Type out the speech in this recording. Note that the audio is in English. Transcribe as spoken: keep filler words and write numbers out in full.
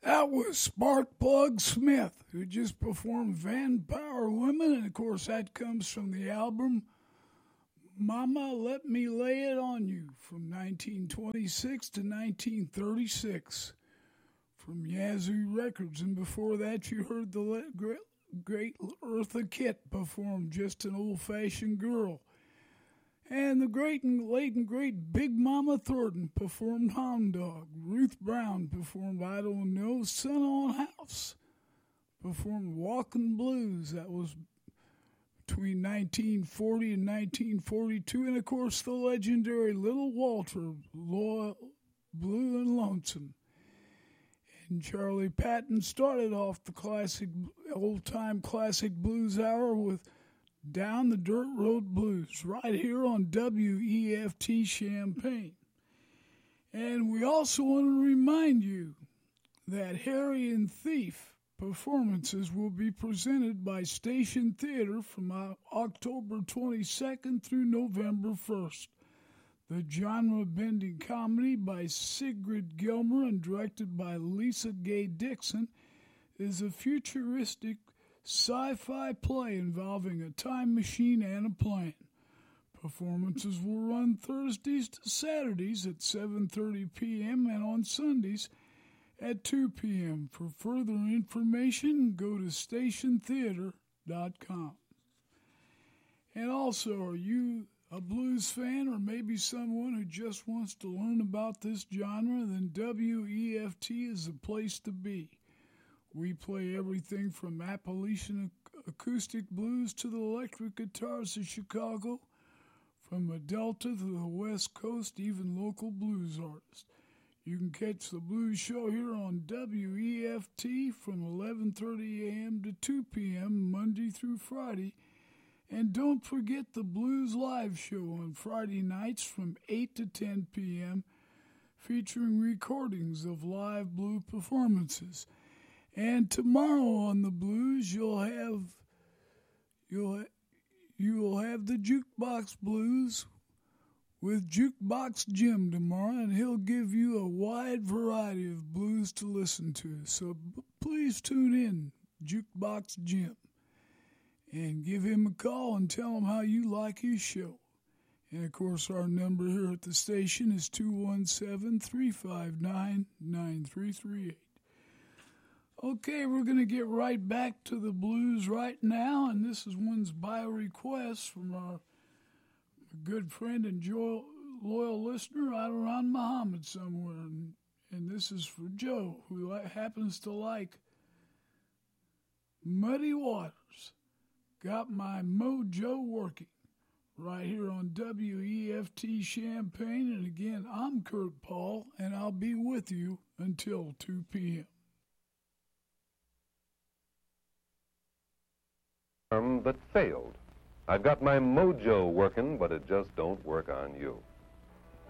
That was Sparkplug Smith, who just performed Vampire Women, and of course that comes from the album Mama Let Me Lay It On You from nineteen twenty-six to nineteen thirty-six from Yazoo Records. And before that you heard the great, great Eartha Kitt perform Just an Old-Fashioned Girl. And the great and late and great Big Mama Thornton performed Hound Dog. Ruth Brown performed I Don't Know. Son on House performed Walkin' Blues. That was between nineteen forty and nineteen forty-two. And, of course, the legendary Little Walter, Loyal, Blue and Lonesome. And Charlie Patton started off the classic, old-time classic blues hour with Down the Dirt Road Blues, right here on W E F T Champaign. And we also want to remind you that Harry and Thief performances will be presented by Station Theater from October twenty-second through November first. The genre-bending comedy by Sigrid Gilmer and directed by Lisa Gay Dixon is a futuristic sci-fi play involving a time machine and a plane. Performances will run Thursdays to Saturdays at seven thirty p.m. and on Sundays at two p.m. For further information, go to station theater dot com. And also, are you a blues fan or maybe someone who just wants to learn about this genre? Then W E F T is the place to be. We play everything from Appalachian acoustic blues to the electric guitars of Chicago, from the Delta to the West Coast, even local blues artists. You can catch the Blues Show here on W E F T from eleven thirty a.m. to two p.m. Monday through Friday. And don't forget the Blues Live Show on Friday nights from eight to ten p.m. featuring recordings of live blue performances. And tomorrow on the Blues, you'll have you'll you'll have the Jukebox Blues with Jukebox Jim tomorrow, and he'll give you a wide variety of blues to listen to. So b- please tune in, Jukebox Jim, and give him a call and tell him how you like his show. And of course, our number here at the station is two one seven, three five nine, nine three three eight. Okay, we're going to get right back to the blues right now, and this is one's by request from our good friend and jo- loyal listener out around Muhammad somewhere, and, and this is for Joe, who li- happens to like Muddy Waters. Got my mojo working right here on W E F T Champaign, and again, I'm Kurt Paul, and I'll be with you until two p.m. But failed. I've got my mojo working, but it just don't work on you.